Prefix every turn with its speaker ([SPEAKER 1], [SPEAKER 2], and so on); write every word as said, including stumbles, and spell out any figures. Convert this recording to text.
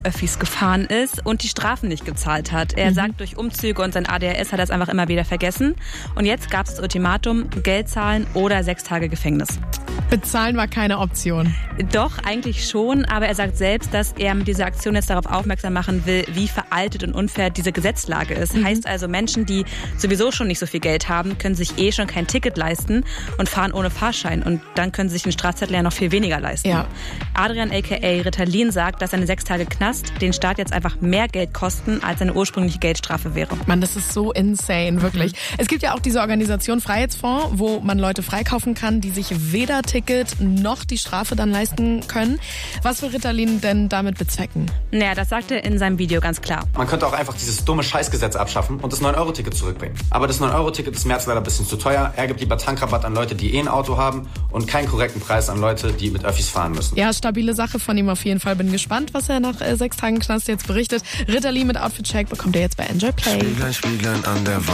[SPEAKER 1] Öffis gefahren ist und die Strafen nicht gezahlt hat. Er mhm. sagt, durch Umzüge und sein A D H S hat er es einfach immer wieder vergessen. Und jetzt gab es das Ultimatum, Geld zahlen oder sechs Tage Gefängnis.
[SPEAKER 2] Bezahlen war keine Option.
[SPEAKER 1] Doch, eigentlich schon, aber er sagt selbst, dass er mit dieser Aktion jetzt darauf aufmerksam machen will, wie veraltet und unfair diese Gesetzlage ist. Mhm. Heißt also, Menschen, die sowieso schon nicht so viel Geld haben, können sich eh schon kein Ticket leisten und fahren ohne Fahrschein. Und dann können sie sich einen Strafzettel ja noch viel weniger leisten.
[SPEAKER 2] Ja.
[SPEAKER 1] Adrian aka Ritalin sagt, dass seine sechs Tage Knast den Staat jetzt einfach mehr Geld kosten, als seine ursprüngliche Geldstrafe wäre.
[SPEAKER 2] Mann, das ist so insane, wirklich. Es gibt ja auch diese Organisation Freiheitsfonds, wo man Leute freikaufen kann, die sich weder Ticket noch die Strafe dann leisten können. Was will Ritalin denn damit bezwecken?
[SPEAKER 1] Naja, das sagt er in seinem Video ganz klar.
[SPEAKER 3] Man könnte auch einfach dieses dumme Scheißgesetz abschaffen und das neun Euro Ticket zurückbringen. Aber das neun Euro Ticket ist mir jetzt leider ein bisschen zu teuer. Er gibt lieber Tankrabatt an Leute, die eh ein Auto haben und keinen korrekten Preis an Leute, die mit Öffis fahren müssen.
[SPEAKER 2] Ja, stabile Sache von ihm auf jeden Fall. Bin gespannt, was er nach äh, sechs Tagen Knast jetzt berichtet. Ritalin mit Outfit Check bekommt ihr jetzt bei Enjoy Play.
[SPEAKER 4] Spieglein, Spieglein an der Wand.